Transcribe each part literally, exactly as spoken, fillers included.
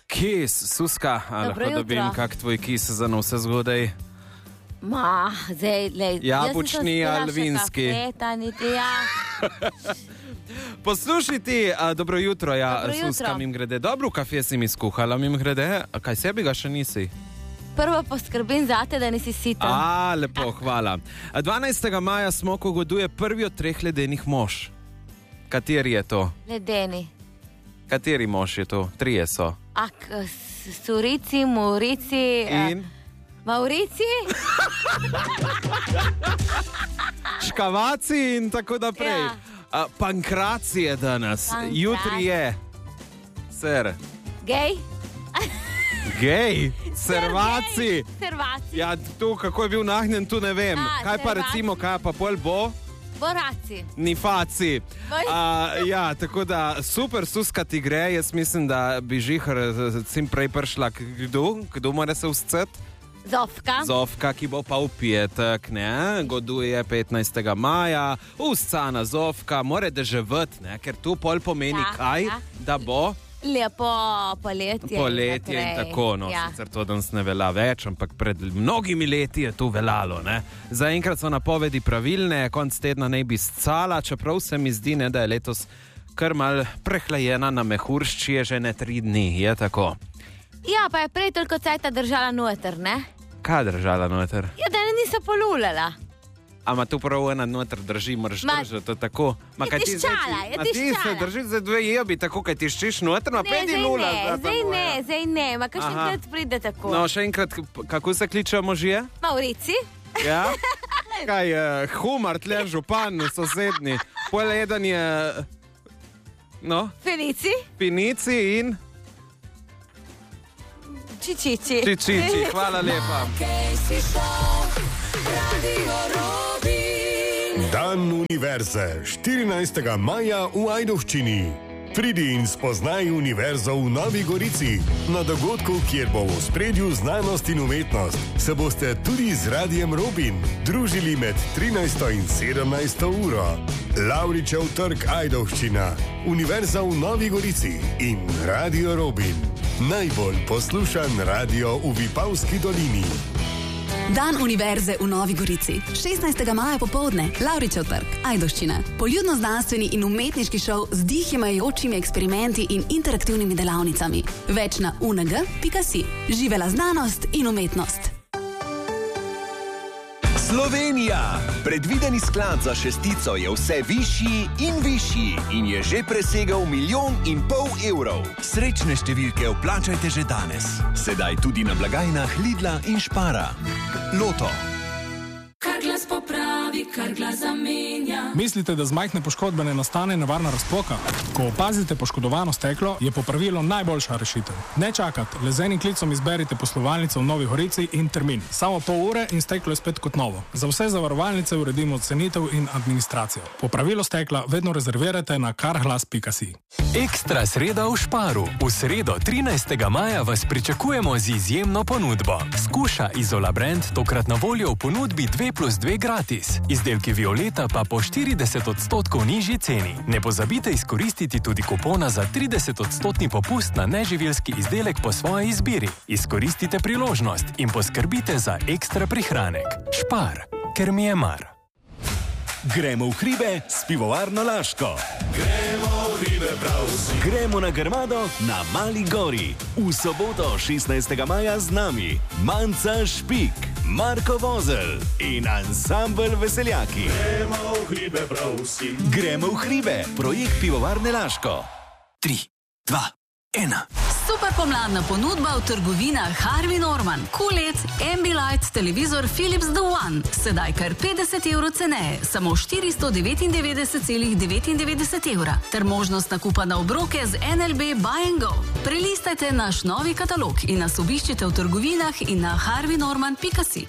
Kis, Suska, a lahko dobim kak tvoj kis za na vse zgodaj? Ma, zdaj, lej. Jabučni ali vinski? Kafeta, niti ja. Poslušaj ti, a, dobro jutro, ja, Dobro jutro. Suska, mim grede. Dobro kafe si mi skuhala, mim grede. A kaj sebi ga še nisi? Prvo poskrbim zate, da nisi sitan. A, lepo, hvala. A dvanajstega maja smo, ko goduje prvi od treh ledenih mož. Kateri je to? Ledeni. Kateri mož je to? Trije so. Ak, Surici, Maurici... In? Maurici? Škavaci in tako naprej. Ja. A, Pankraci je danes. Pankrat. Jutri je. Ser. Gej? Gej? Servaci. Servaci. Ja, tu, kako je bil nahnjen, tu ne vem. A, Kaj pa servaci. recimo, kaj pa pol bo? Boraci. Nifaci. Boj. A, ja, tako da super, Suska ti gre. Jaz mislim, da bi Žihar čim prej prišla. Kdo? Kdo mora se usceti? Zofka. Zofka, ki bo pa v petek, ne? Goduje petnajstega maja. Uscana Zofka, mora deževati, ne? Ker tu pol pomeni Ja, kaj? ja. Da bo Lepo poletje. poletje in naprej. tako. No, Ja. sicer to danes ne velja več, ampak pred mnogimi leti je to veljalo. Ne? Zaenkrat so napovedi pravilne, konc tedna naj bi scala, čeprav se mi zdi, ne, da je letos kar mal prehlajena na mehuršči, je že ne tri dni, je tako. Ja, pa je prej toliko cajta držala noter, ne? Kaj držala noter? Ja, da ne niso polulala. Ama tu prav ena noter drži, moraš Ma- držati, to je tako. Ma Je kaj ti zdaj- tiščala, je ma ti se tiščala. drži za dve jebi, tako kaj tiščiš noter, ma Ne, pedi zdaj lula. ne, zdaj ne, zdaj ne. Ma kakšen Aha. krat pride tako. No, še enkrat, kako se kličejo možje? Maurici? Ja? Kaj je, humor, tle župan, sosednji. Pol eden je, no, Fenici? Pinici in Čičiči. Čičiči. Hvala lepa. Dan univerze, štirinajstega maja v Ajdovščini. Pridi in spoznaj univerzo v Novi Gorici. Na dogodku, kjer bo v ospredju znanost in umetnost, se boste tudi z Radijem Robin družili med trinajsto in sedemnajsto uro. Lavričev trg Ajdovščina, Univerza v Novi Gorici in Radio Robin. Najbolj poslušan radio v Vipavski dolini. Dan univerze v Novi Gorici. šestnajstega maja popoldne, Lavričev trg, Ajdovščina. Poljudno-znanstveni in umetniški šov z dihimajočimi eksperimenti in interaktivnimi delavnicami. Več na u en ge pika si. Živela znanost in umetnost. Slovenija! Predvideni sklad za šestico je vse višji in višji in je že presegel milijon in pol evrov. Srečne številke vplačajte že danes. Sedaj tudi na blagajnah Lidla in Špara. Loto. Kar glas popravi, kar glas zamenja. Mislite, da z majhne poškodbe ne nastane nevarna razpoka? Ko opazite poškodovano steklo, je popravilo najboljša rešitev. Ne čakati, le z enim klicom izberite poslovalnico v Novi Gorici in termin. Samo pol ure in steklo je spet kot novo. Za vse zavarovalnice uredimo cenitev in administracijo. Popravilo stekla vedno rezervirajte na karglas pika si. Ekstra sreda v Šparu. V sredo trinajstega maja vas pričakujemo z izjemno ponudbo. Skuša Izola brand tokrat na voljo v ponudbi dve plus dve gratis. Izdelki Violeta pa po štirideset odstotkov nižji ceni. Ne pozabite izkoristiti tudi kupona za trideset odstotni popust na neživilski izdelek po svoji izbiri. Izkoristite priložnost in poskrbite za ekstra prihranek. Špar, ker mi je mar. Gremo v hribe s pivovarno Laško. Gremo v hribe prav vsi. Gremo na Grmado na Mali gori. V soboto šestnajstega maja z nami Manca Špik, Marko Vozel in ansambel Veseljaki. Gremo v hribe prav vsi. Gremo v hribe, projekt pivovarne Laško. Tri, dva, ena. Super pomladna ponudba v trgovinah Harvey Norman, Kulec, Ambilight, televizor Philips The One. Sedaj kar petdeset evrov ceneje, samo štiristo devetindevetdeset celih devetindevetdeset evra. Ter možnost nakupa na obroke z en el be Buy and Go. Prelistajte naš novi katalog in nas obiščite v trgovinah in na harvey norman pika si.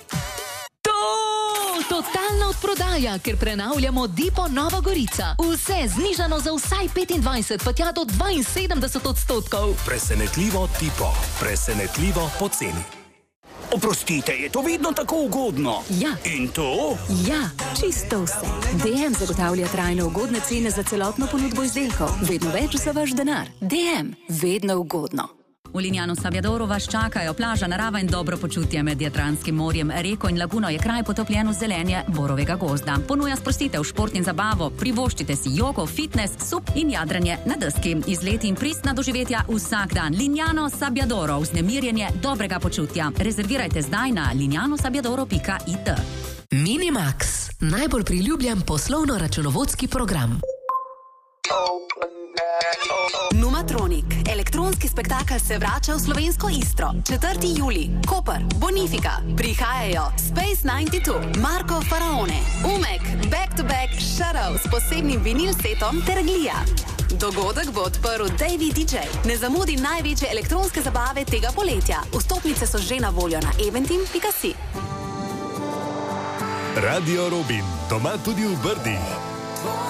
Totalna odprodaja, ker prenavljamo Dipo Nova Gorica. Vse znižano za vsaj petindvajset, pa tja do dvainsedemdeset odstotkov. Presenetljivo Tipo. Presenetljivo poceni. Oprostite, je to vedno tako ugodno? Ja. In to? Ja, čisto vse. D M zagotavlja trajno ugodne cene za celotno ponudbo izdelkov. Vedno več za vaš denar. D M, vedno ugodno. V Lignano Sabbiadoru vas čakajo plaža, narava in dobro počutje med Jadranskim morjem. Reko in laguno je kraj potopljen v zelenje borovega gozda. Ponuja sprostitev, šport in zabavo, privoščite si jogo, fitness, sup in jadranje na deski. Izleti in pristna doživetja vsak dan. Lignano Sabbiadoro, vznemirjenje dobrega počutja. Rezervirajte zdaj na lignano sabbiadoro pika it. Minimax, najbolj priljubljen poslovno-računovodski program. Numatronik, elektronski spektakel se vrača v slovensko Istro. četrtega julija, Koper, Bonifika, prihajajo Space devetdeset dva, Marko Faraone, Umek, Back to Back, Shadow s posebnim vinil setom ter Glija. Dogodek bo odprl Davey D J. Ne zamudi največje elektronske zabave tega poletja. Vstopnice so že na voljo na eventim pika si. Radio Robin, doma tudi v Brdih.